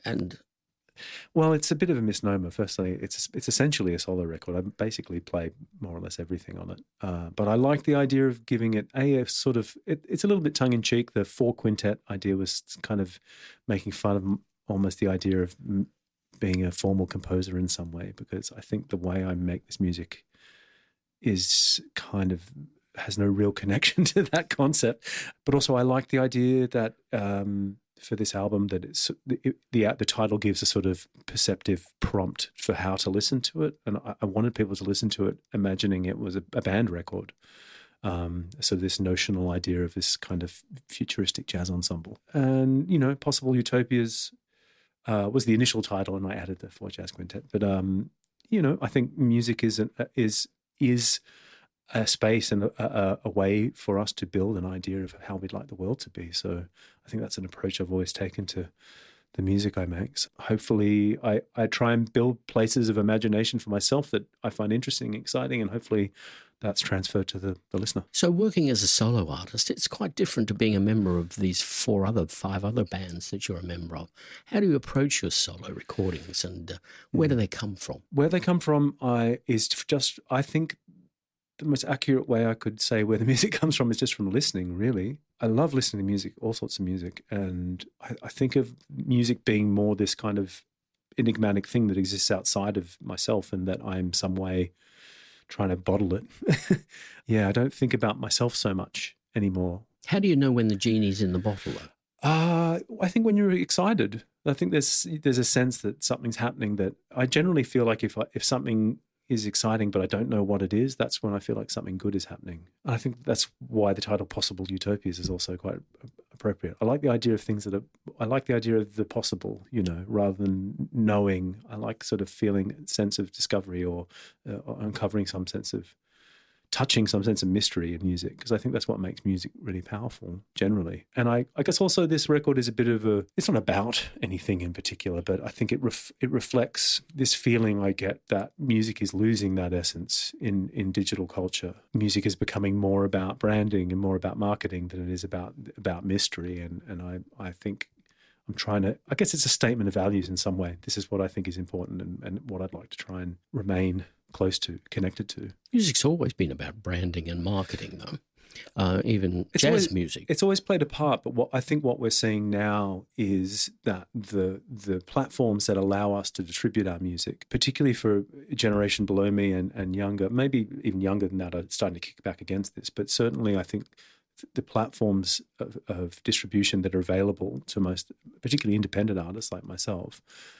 And Well, it's a bit of a misnomer. Firstly, it's essentially a solo record. I basically play more or less everything on it. But I like the idea of giving it a sort of, it's a little bit tongue-in-cheek. The 4-quintet idea was kind of making fun of almost the idea of being a formal composer in some way, because I think the way I make this music is kind of has no real connection to that concept. But also I like the idea that for this album that the title gives a sort of perceptive prompt for how to listen to it. And I wanted people to listen to it imagining it was a band record. So this notional idea of this kind of futuristic jazz ensemble. And, you know, Possible Utopias was the initial title, and I added the 4 Jazz Quintet. But, you know, I think music is a space and a way for us to build an idea of how we'd like the world to be. So I think that's an approach I've always taken to the music I make. So hopefully I try and build places of imagination for myself that I find interesting, exciting, and hopefully that's transferred to the listener. so working as a solo artist, it's quite different to being a member of these 5 other bands that you're a member of. How do you approach your solo recordings, and where do they come from? Where they come from I think the most accurate way I could say where the music comes from is just from listening, really. I love listening to music, all sorts of music. And I think of music being more this kind of enigmatic thing that exists outside of myself, and that I'm some way trying to bottle it. Yeah, I don't think about myself so much anymore. How do you know when the genie's in the bottle, though? I think when you're excited, I think there's a sense that something's happening. That I generally feel like if something is exciting, but I don't know what it is, that's when I feel like something good is happening. And I think that's why the title Possible Utopias is also quite appropriate. I like the idea of I like the idea of the possible, you know, rather than knowing. I like sort of feeling a sense of discovery or uncovering some sense of touching some sense of mystery in music, because I think that's what makes music really powerful generally. And I guess also this record is a bit of it's not about anything in particular, but I think it reflects this feeling I get that music is losing that essence in digital culture. Music is becoming more about branding and more about marketing than it is about mystery. And I think I guess it's a statement of values in some way. This is what I think is important and what I'd like to try and remain close to, connected to. Music's always been about branding and marketing, though. Even jazz music. It's always played a part, but what we're seeing now is that the platforms that allow us to distribute our music, particularly for a generation below me and younger, maybe even younger than that, are starting to kick back against this. But certainly I think the platforms of distribution that are available to most, particularly independent artists like myself,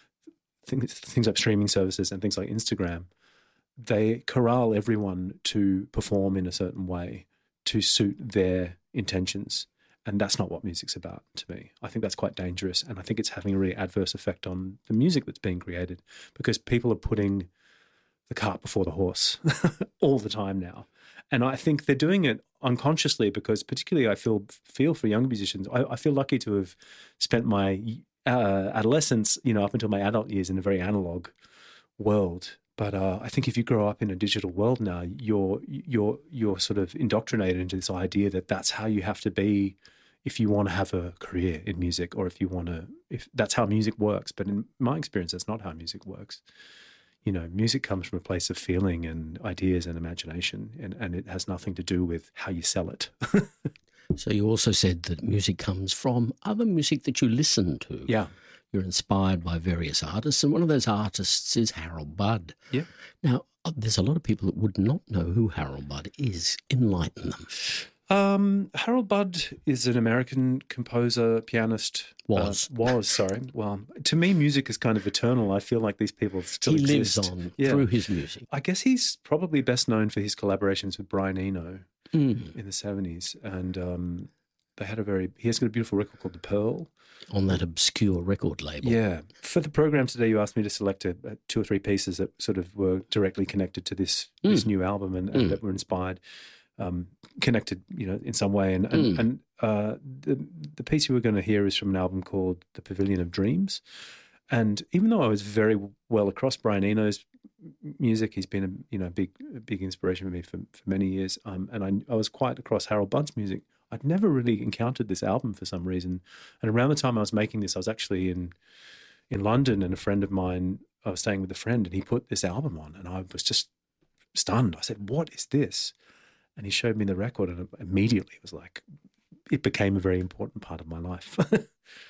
things like streaming services and things like Instagram, they corral everyone to perform in a certain way to suit their intentions. And that's not what music's about to me. I think that's quite dangerous. And I think it's having a really adverse effect on the music that's being created, because people are putting the cart before the horse all the time now. And I think they're doing it unconsciously, because particularly I feel for young musicians, I feel lucky to have spent my adolescence, you know, up until my adult years in a very analog world. But I think if you grow up in a digital world now, you're sort of indoctrinated into this idea that that's how you have to be if you want to have a career in music, or if that's how music works. But in my experience, that's not how music works. You know, music comes from a place of feeling and ideas and imagination, and it has nothing to do with how you sell it. So you also said that music comes from other music that you listen to. Yeah. You're inspired by various artists, and one of those artists is Harold Budd. Yeah. Now, there's a lot of people that would not know who Harold Budd is. Enlighten them. Harold Budd is an American composer, pianist. Was, sorry. Well, to me, music is kind of eternal. I feel like these people still exist. Lives on through his music. I guess he's probably best known for his collaborations with Brian Eno in the 70s. And he has got a beautiful record called The Pearl. On that obscure record label. Yeah. For the program today, you asked me to select 2 or 3 pieces that sort of were directly connected to this new album and that were inspired, connected, you know, in some way. And the piece you were going to hear is from an album called The Pavilion of Dreams. And even though I was very well across Brian Eno's music, he's been a big inspiration for me for many years. And I was quite across Harold Budd's music. I'd never really encountered this album for some reason. And around the time I was making this, I was actually in in London, and a friend of mine, I was staying with a friend, and he put this album on, and I was just stunned. I said, "What is this?" And he showed me the record, and immediately it was like, it became a very important part of my life.